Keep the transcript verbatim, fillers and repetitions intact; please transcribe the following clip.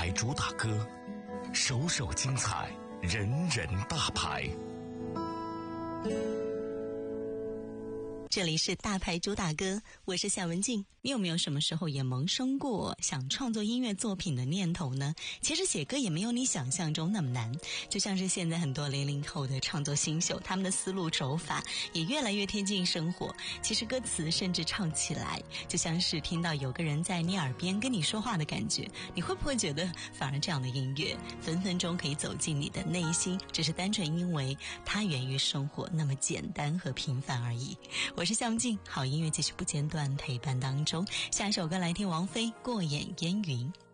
牌主打歌，首首精彩，人人大牌。 这里是大牌主打歌，我是夏文静。你有没有什么时候也萌生过想创作音乐作品的念头呢？其实写歌也没有你想象中那么难，就像是现在很多零零后的创作新秀，他们的思路手法也越来越贴近生活。其实歌词甚至唱起来就像是听到有个人在你耳边跟你说话的感觉。你会不会觉得反而这样的音乐分分钟可以走进你的内心，只是单纯因为它源于生活那么简单和平凡而已。我是夏文静，好音乐继续不间断陪伴当中。下一首歌来听王菲《过眼烟云》。